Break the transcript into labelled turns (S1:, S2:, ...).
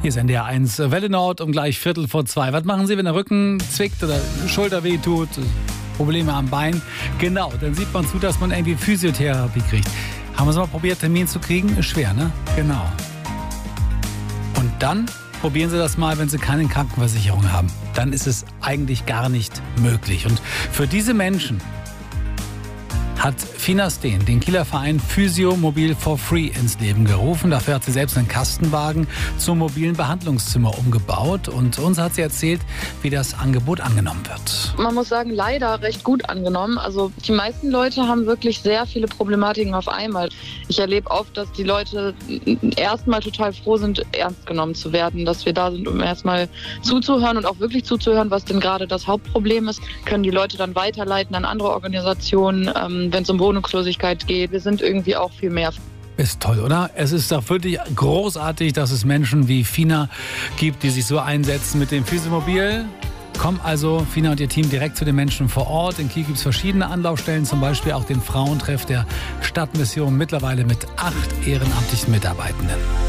S1: Hier ist NDR 1 Welle Nord um gleich 2:15. Was machen Sie, wenn der Rücken zwickt oder Schulter weh tut, Probleme am Bein? Genau, dann sieht man zu, dass man irgendwie Physiotherapie kriegt. Haben wir es mal probiert, Termin zu kriegen? Ist schwer, ne? Genau. Und dann probieren Sie das mal, wenn Sie keine Krankenversicherung haben. Dann ist es eigentlich gar nicht möglich. Und für diese Menschen hat Fina Steen den Kieler Verein Physio Mobil for Free ins Leben gerufen. Dafür hat sie selbst einen Kastenwagen zum mobilen Behandlungszimmer umgebaut. Und uns hat sie erzählt, wie das Angebot angenommen wird.
S2: Man muss sagen, leider recht gut angenommen. Also die meisten Leute haben wirklich sehr viele Problematiken auf einmal. Ich erlebe oft, dass die Leute erstmal total froh sind, ernst genommen zu werden. Dass wir da sind, um erstmal zuzuhören und auch wirklich zuzuhören, was denn gerade das Hauptproblem ist. Können die Leute dann weiterleiten an andere Organisationen, wenn es um Wohnungslosigkeit geht. Wir sind irgendwie auch viel mehr.
S1: Ist toll, oder? Es ist doch wirklich großartig, dass es Menschen wie Fina gibt, die sich so einsetzen mit dem Physiomobil. Kommen also Fina und ihr Team direkt zu den Menschen vor Ort. In Kiel gibt es verschiedene Anlaufstellen, zum Beispiel auch den Frauentreff der Stadtmission, mittlerweile mit 8 ehrenamtlichen Mitarbeitenden.